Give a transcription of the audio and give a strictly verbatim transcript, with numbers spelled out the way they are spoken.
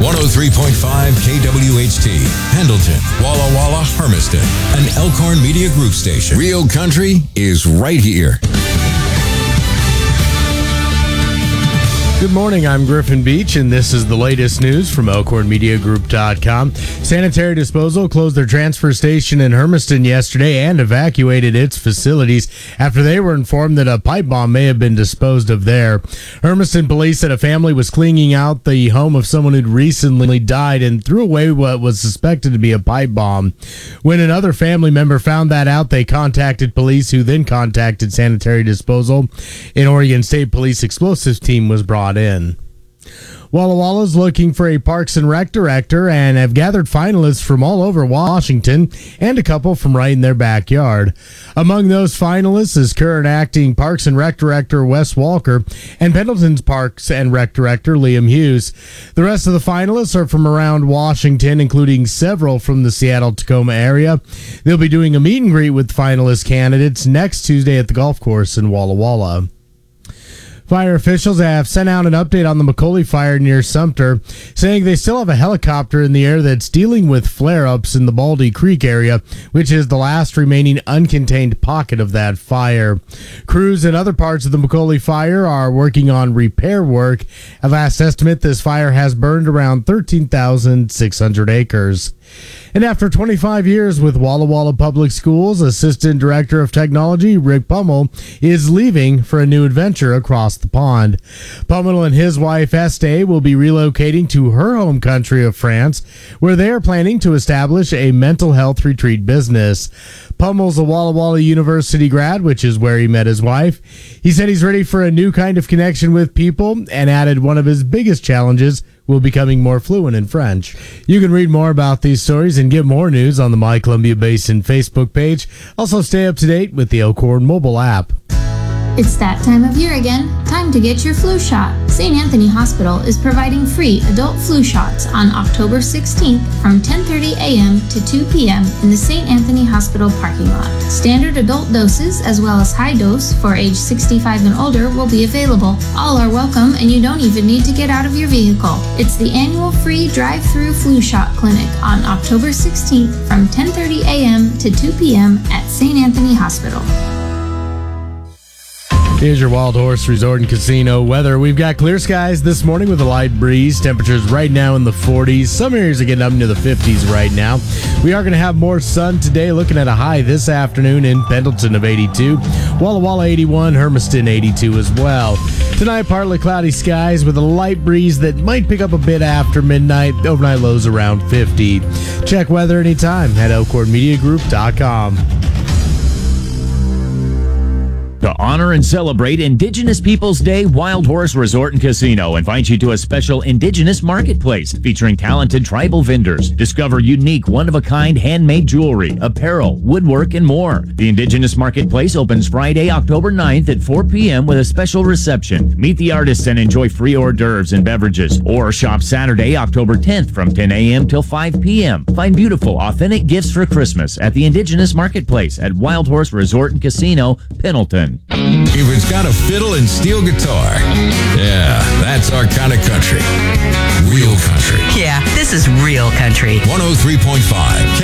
one oh three point five K W H T, Pendleton, Walla Walla, Hermiston, an Elkhorn Media Group station. Real country is right here. Good morning, I'm Griffin Beach, and this is the latest news from Elkhorn Media Group dot com. Sanitary Disposal closed their transfer station in Hermiston yesterday and evacuated its facilities after they were informed that a pipe bomb may have been disposed of there. Hermiston police said a family was cleaning out the home of someone who'd recently died and threw away what was suspected to be a pipe bomb. When another family member found that out, they contacted police, who then contacted Sanitary Disposal. An Oregon State Police explosives team was brought in. Walla Walla's looking for a Parks and Rec director and have gathered finalists from all over Washington and a couple from right in their backyard. Among those finalists is current acting Parks and Rec director Wes Walker and Pendleton's Parks and Rec director Liam Hughes. The rest of the finalists are from around Washington, including several from the Seattle-Tacoma area. They'll be doing a meet and greet with finalist candidates next Tuesday at the golf course in Walla Walla. Fire officials have sent out an update on the McCauley fire near Sumter, saying they still have a helicopter in the air that's dealing with flare-ups in the Baldy Creek area, which is the last remaining uncontained pocket of that fire. Crews in other parts of the McCauley fire are working on repair work. At last estimate, this fire has burned around thirteen thousand six hundred acres. And after twenty-five years with Walla Walla Public Schools, Assistant Director of Technology Rick Pummel is leaving for a new adventure across the pond. Pummel and his wife Estee will be relocating to her home country of France, where they are planning to establish a mental health retreat business. Pummel's a Walla Walla University grad, which is where he met his wife. He said he's ready for a new kind of connection with people and added one of his biggest challenges will becoming more fluent in French. You can read more about these stories and get more news on the My Columbia Basin Facebook page. Also, stay up to date with the Elkhorn mobile app. It's that time of year again. Time to get your flu shot. Saint Anthony Hospital is providing free adult flu shots on October sixteenth from ten thirty a.m. to two p.m. in the Saint Anthony Hospital parking lot. Standard adult doses as well as high dose for age sixty-five and older will be available. All are welcome and you don't even need to get out of your vehicle. It's the annual free drive-through flu shot clinic on October sixteenth from ten thirty a.m. to two p.m. at Saint Anthony Hospital. Here's your Wild Horse Resort and Casino weather. We've got clear skies this morning with a light breeze. Temperatures right now in the forties. Some areas are getting up into the fifties right now. We are going to have more sun today, looking at a high this afternoon in Pendleton of eighty-two. Walla Walla eighty-one, Hermiston eighty-two as well. Tonight, partly cloudy skies with a light breeze that might pick up a bit after midnight. Overnight lows around fifty. Check weather anytime at Elkhorn Media Group dot com. To honor and celebrate Indigenous Peoples Day, Wild Horse Resort and Casino invites you to a special Indigenous Marketplace featuring talented tribal vendors. Discover unique, one-of-a-kind handmade jewelry, apparel, woodwork, and more. The Indigenous Marketplace opens Friday, October ninth at four p.m. with a special reception. Meet the artists and enjoy free hors d'oeuvres and beverages. Or shop Saturday, October tenth from ten a.m. till five p.m. Find beautiful, authentic gifts for Christmas at the Indigenous Marketplace at Wild Horse Resort and Casino, Pendleton. If it's got a fiddle and steel guitar, yeah, that's our kind of country. Real country. Yeah, this is real country. one oh three point five